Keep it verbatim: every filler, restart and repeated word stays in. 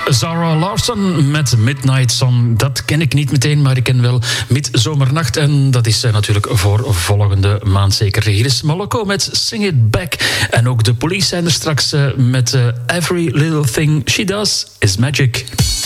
Zara Larsson met Midnight Sun. Dat ken ik niet meteen, maar ik ken wel Midzomernacht. En dat is natuurlijk voor volgende maand zeker. Hier is Moloko met Sing It Back. En ook de Police zijn er straks met uh, Every Little Thing She Does Is Magic.